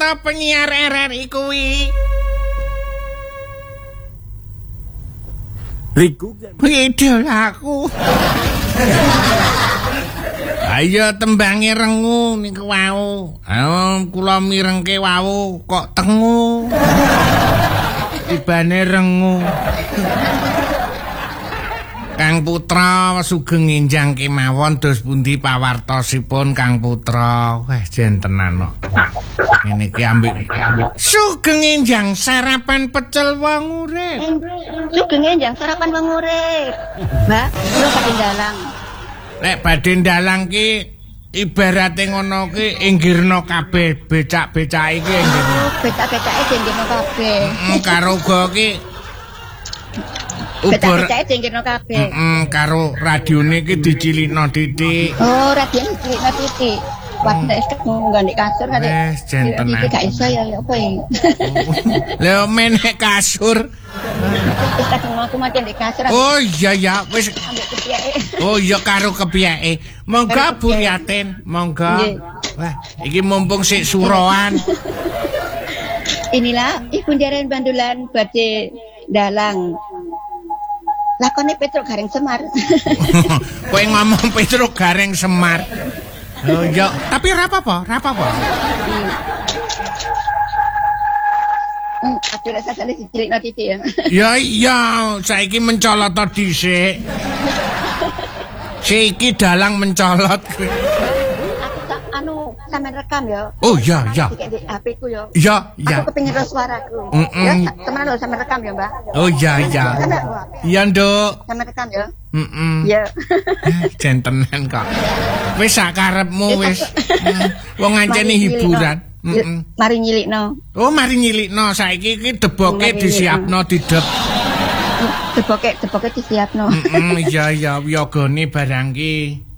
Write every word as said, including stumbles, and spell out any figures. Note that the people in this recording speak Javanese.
ta penyiar R R I kuwi. Riku idolaku. Ayo tembange rengu niku wau. Ayo kula mirengke wau kok tengu. Tibane rengu. Kang Putra sugeng enjang kemawon dos pundi pawartosipun Kang Putra. Wah jentenan kok. Ngene iki ambek sugeng enjang sarapan pecel wong urip. Sugeng enjang sarapan wong urip. Mbak, kula badhe dalang. Lek badhe dalang ki ibarate ngono ki inggirna kabeh becak-becake iki inggirna. Becak-becake inggirna kabeh. Heeh karo go ki Becak-becake inggirna kabeh. Heeh karo radione ki dicilikno titik. Oh, radione dicilikno titik. Wah, nek munggah nek kasur kan. Wes jentenan. Iki gak iso ya apa ya. Lha menek kasur. Wis tak aku makan di kasur. Oh iya ya wis. Ambek kepiake. Oh iya karo kepiake. Monggo Bu Yatin, monggo. Wah, iki mumpung sik suroan. Inilah Ibu Jaren Bandulan badhe dalang. Lakone Petruk Gareng Semar. Kowe ngomong Petruk Gareng Semar. Oh iya, tapi ora apa-apa, ora apa-apa. Hmm, aku rasa jane dicilikno titik ya. Ya iya, saiki mencolot to dhisik. Saiki dalang mencolot. Aku tak anu sampean rekam ya. Oh iya, iya. Di H P ku ya. Iya, iya. Aku kepengin ro suaraku. Mm -mm. Ya, temenan lho sampean rekam ya, Mbak. Oh iya, iya. Iya, Nduk. Sampean rekam ya. Heeh. Iya. Jentenan kok. Wis sak karepmu wis. Wong nganceni hiburan. Heeh. Mari nyilikno. Oh, mari nyilikno. Saiki iki deboke disiapno didep. Deboke, deboke disiapno. Heeh, iya iya wiyagane barang ki.